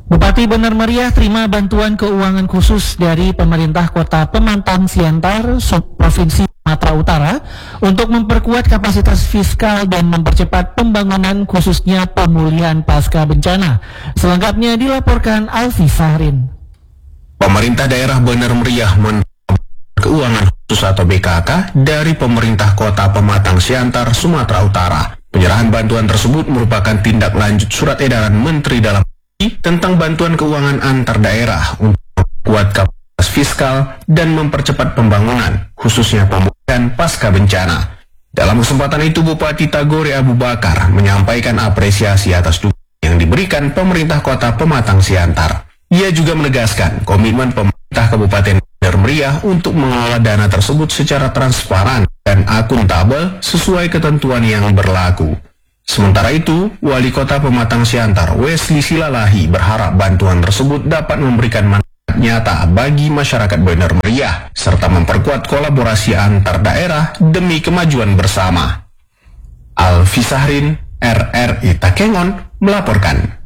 Bupati Bener Meriah terima bantuan keuangan khusus dari pemerintah Kota Pematang Siantar, Provinsi Sumatera Utara untuk memperkuat kapasitas fiskal dan mempercepat pembangunan khususnya pemulihan pasca bencana. Selengkapnya dilaporkan Alfi Fahrin. Pemerintah daerah Bener Meriah menerima keuangan khusus atau BKK dari pemerintah Kota Pematang Siantar, Sumatera Utara. Penyerahan bantuan tersebut merupakan tindak lanjut surat edaran Menteri Dalam tentang bantuan keuangan antar daerah untuk memperkuat kapasitas fiskal dan mempercepat pembangunan, khususnya pemulihan pasca bencana. Dalam kesempatan itu, Bupati Tagore Abu Bakar menyampaikan apresiasi atas dukungan yang diberikan pemerintah Kota Pematang Siantar. Ia juga menegaskan komitmen pemerintah Kabupaten Bener Meriah untuk mengelola dana tersebut secara transparan dan akuntabel sesuai ketentuan yang berlaku. Sementara itu, Wali Kota Pematang Siantar, Wesley Silalahi, berharap bantuan tersebut dapat memberikan manfaat nyata bagi masyarakat Bener Meriah, serta memperkuat kolaborasi antar daerah demi kemajuan bersama. Alfi Sahrin, RRI Takengon, melaporkan.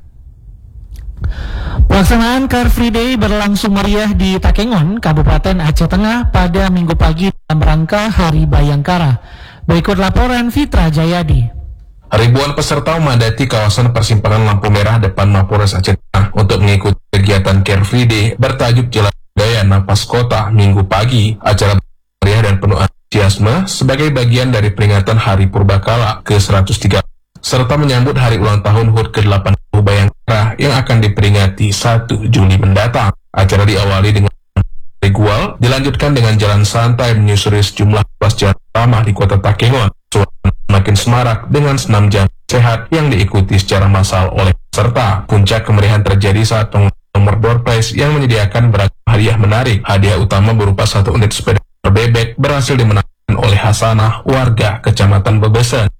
Pelaksanaan Car Free Day berlangsung meriah di Takengon, Kabupaten Aceh Tengah pada Minggu pagi dalam rangka Hari Bayangkara. Berikut laporan Fitra Jayadi. Ribuan peserta memadati kawasan persimpangan lampu merah depan Mapolres Aceh Tengah untuk mengikuti kegiatan Car Free Day bertajuk Jalan Budaya Napas Kota Minggu pagi. Acara meriah dan penuh antusiasme sebagai bagian dari peringatan Hari Purbakala ke-103 serta menyambut hari ulang tahun HUT ke-80 Bayangkara yang akan diperingati 1 Juli mendatang. Acara diawali dengan ritual, dilanjutkan dengan jalan santai menyusuri sejumlah ruas jalan utama di Kota Takengon. Makin semarak dengan senam jam sehat yang diikuti secara massal oleh peserta. Puncak kemeriahan terjadi saat nomor door prize yang menyediakan beragam hadiah menarik. Hadiah utama berupa 1 unit sepeda bebek berhasil dimenangkan oleh Hasanah, warga Kecamatan Bebesen.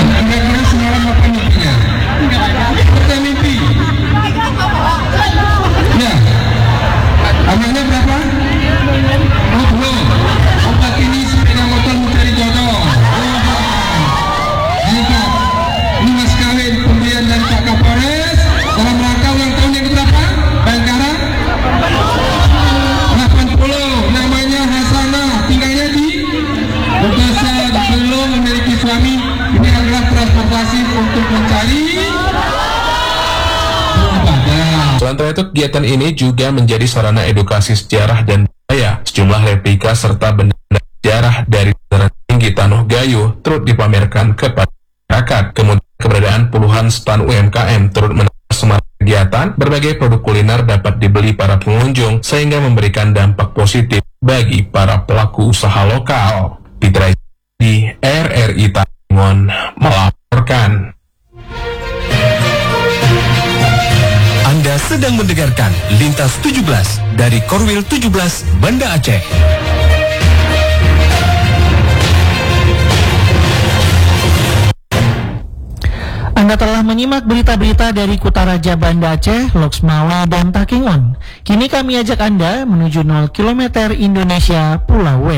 Anaknya berapa? Oh, belum. Obat ini sepeda motor mencari jodoh. Ini mas kawin pemberian dari Pak Kapolres dalam rangka ulang tahun yang berapa? Bayangkara 80. Namanya Hasanah, tinggalnya di Bebesen, belum memiliki suami. Ini adalah transportasi untuk mencari. Selain itu, kegiatan ini juga menjadi sarana edukasi sejarah dan budaya. Sejumlah replika serta benda sejarah dari dataran tinggi Tanoh Gayo turut dipamerkan kepada masyarakat. Kemudian keberadaan puluhan stan UMKM turut menambah semangat kegiatan. Berbagai produk kuliner dapat dibeli para pengunjung sehingga memberikan dampak positif bagi para pelaku usaha lokal. Fitra di RRI Takengon melaporkan. Anda sedang mendengarkan Lintas 17 dari Korwil 17 Banda Aceh. Anda telah menyimak berita-berita dari Kutaraja Banda Aceh, Loksmawe, dan Takengon. Kini kami ajak Anda menuju 0 km Indonesia Pulau W.